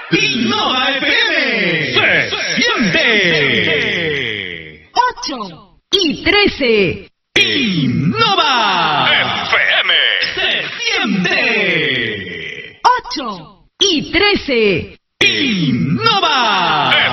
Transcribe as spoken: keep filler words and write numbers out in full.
Innova F M. Se siente. ocho y trece. Innova F M. Se siente. ocho y trece. Innova